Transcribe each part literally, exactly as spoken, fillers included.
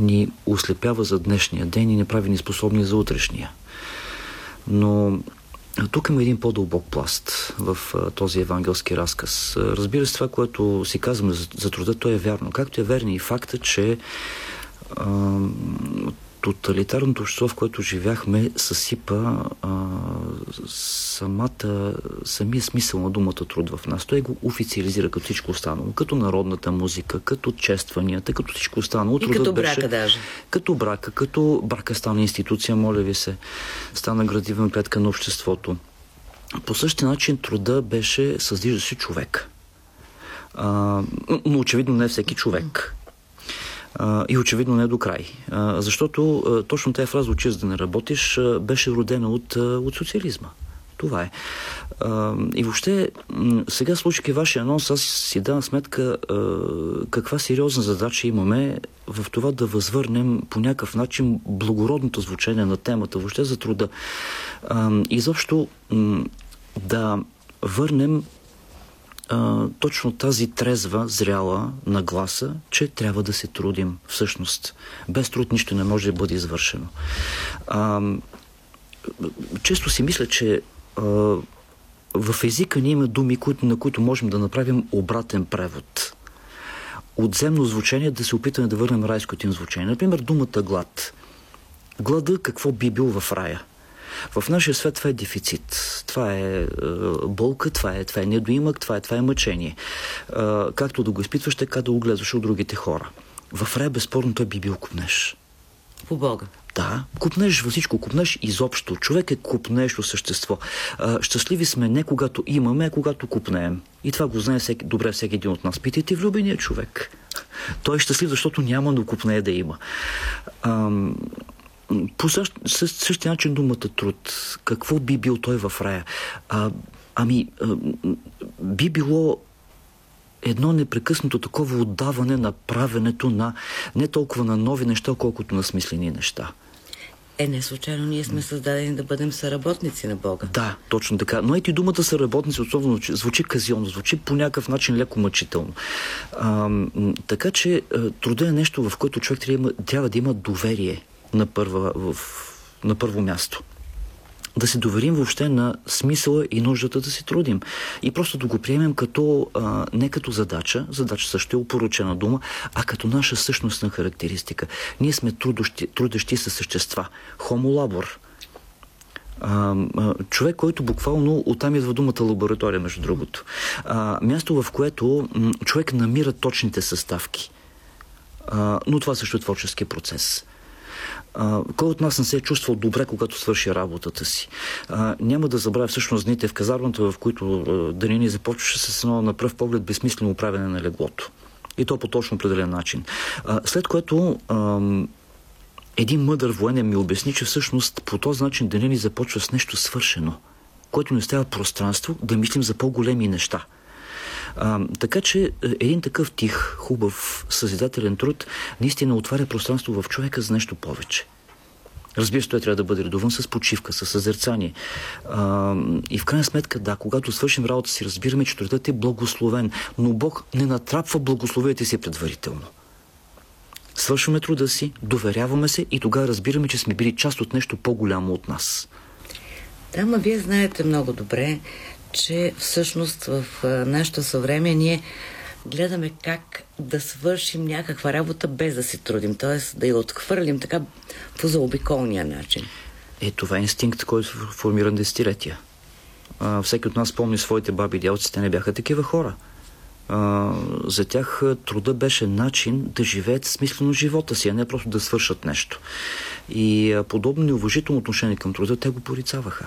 ни ослепява за днешния ден и не прави ни способни за утрешния. Но тук има един по-дълбок пласт в а, този евангелски разказ. Разбира се, това, което си казваме за, за труда, то е вярно. Както е верен и факта, че а, тоталитарното общество, в което живяхме, съсипа а, самата, самия смисъл на думата труд в нас. Той го официализира като всичко останало. Като народната музика, като честванията, като всичко останало. И като брака беше, даже. Като брака, като брака стана институция, моля ви се, стана градивна клетка на обществото. По същия начин труда беше създижда си човек. А, но очевидно не всеки човек. Uh, и очевидно не до край. Uh, защото uh, точно тази фраза «учи за да не работиш» uh, беше родена от, uh, от социализма. Това е. Uh, и въобще, м- сега слушайки вашия анонс, аз си давам сметка uh, каква сериозна задача имаме в това да възвърнем по някакъв начин благородното звучение на темата, въобще за труда. Uh, изобщо м- да върнем Uh, точно тази трезва, зряла нагласа, че трябва да се трудим. Всъщност, без труд нищо не може да бъде извършено. Uh, често си мисля, че uh, в езика ни има думи, които, на които можем да направим обратен превод. От земно звучение да се опитаме да върнем райското им звучение. Например, думата глад. Глада какво би бил в рая? В нашия свет това е дефицит. Това е, е болка, това е, това е недоимък, това е, това е мъчение. Е, както да го изпитваш, така да го гледаш от другите хора. В рая, безспорно, той би бил купнеж. По Бога. Да, купнеж във всичко, купнеж изобщо. Човек е купнещо същество. Е, щастливи сме не когато имаме, а когато купнеем. И това го знае всеки, добре всеки един от нас. Питайте влюбения човек. Той е щастлив, защото няма да купнее да има. Ам... По същ, същия начин думата труд. Какво би бил той в рая? А, ами, а, би било едно непрекъснато такова отдаване на правенето на не толкова на нови неща, колкото на смислени неща. Е, не случайно ние сме създадени да бъдем съработници на Бога. Да, точно така. Но ето и думата съработници особено звучи казионно, звучи по някакъв начин леко мъчително. А, така че труда е нещо, в което човек трябва, трябва да има доверие на, първа, в, на първо място. Да се доверим въобще на смисъла и нуждата да се трудим. И просто да го приемем като, а, не като задача, задача също е упоручена дума, а като наша същностна характеристика. Ние сме трудощи, трудещи се същества. Homo labor. А, а, човек, който буквално оттам идва думата лаборатория, между другото. А, място, в което м, човек намира точните съставки. А, но това също е творчески процес. Uh, кой от нас не се е чувствал добре, когато свърши работата си? Uh, няма да забравя всъщност дните в казармата, в които uh, Данини започваше с едно на пръв поглед безсмислено управяне на леглото. И то по точно определен начин. Uh, след което uh, един мъдър военен ми обясни, че всъщност по този начин Данини започва с нещо свършено, което не става пространство да мислим за по-големи неща. А, така че един такъв тих, хубав, съзидателен труд наистина отваря пространство в човека за нещо повече. Разбира се, той трябва да бъде редован с почивка, с съзерцание. А, и в крайна сметка, да, когато свършим работа си, разбираме, че трудът е благословен, но Бог не натрапва благословията си предварително. Свършваме труда си, доверяваме се и тогава разбираме, че сме били част от нещо по-голямо от нас. Да, ма вие знаете много добре, че всъщност в нашето съвремие ние гледаме как да свършим някаква работа без да се трудим, т.е. да я отхвърлим така по заобиколния начин. Е, това е инстинкт, който е формиран десетилетия. А, всеки от нас помни своите баби и дядовци, те не бяха такива хора. А, за тях труда беше начин да живеят смислено живота си, а не просто да свършат нещо. И а, подобно неуважително отношение към труда, те го порицаваха.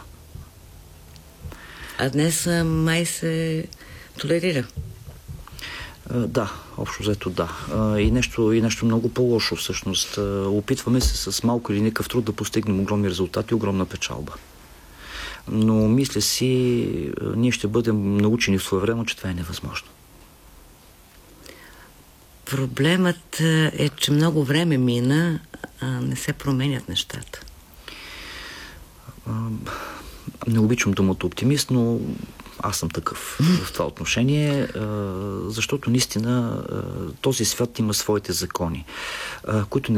А днес май се толерира. Да, общо взето да. И нещо, и нещо много по-лошо всъщност. Опитваме се с малко или никакъв труд да постигнем огромни резултати и огромна печалба. Но мисля си, ние ще бъдем научени в своевременно, че това е невъзможно. Проблемът е, че много време мина, а не се променят нещата. Не обичам думата оптимист, но аз съм такъв в това отношение, защото наистина този свят има своите закони, които не